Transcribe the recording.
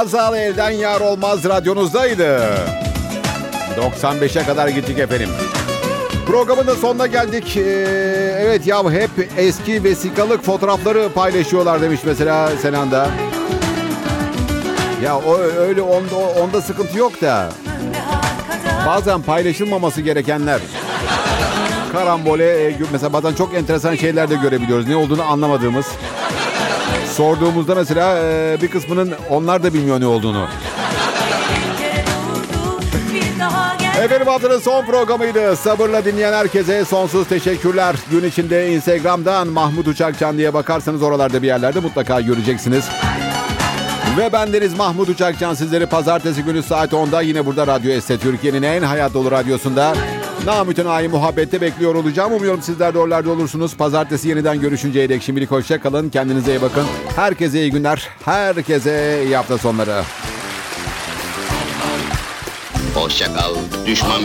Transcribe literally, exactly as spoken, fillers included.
Azal elden yar olmaz radyonuzdaydı. doksan beşe kadar gittik efendim. Programın da sonuna geldik. Ee, evet ya, hep eski vesikalık fotoğrafları paylaşıyorlar demiş mesela Senan da. Ya o öyle onda, onda sıkıntı yok da. Bazen paylaşılmaması gerekenler. Karambole mesela bazen çok enteresan şeyler de görebiliyoruz. Ne olduğunu anlamadığımız. Sorduğumuzda mesela bir kısmının onlar da bilmiyor ne olduğunu. Efendim, haftanın son programıydı. Sabırla dinleyen herkese sonsuz teşekkürler. Gün içinde Instagram'dan Mahmut Uçakcan diye bakarsanız oralarda bir yerlerde mutlaka göreceksiniz. Ve bendeniz Mahmut Uçakcan sizleri pazartesi günü saat onda yine burada Radyo S T Türkiye'nin en hayat dolu radyosunda namütenayi muhabbette bekliyor olacağım. Umuyorum sizler de oralarda olursunuz. Pazartesi yeniden görüşünceye dek şimdilik hoşça kalın. Kendinize iyi bakın. Herkese iyi günler. Herkese iyi hafta sonları. Hoşça kal. Düşman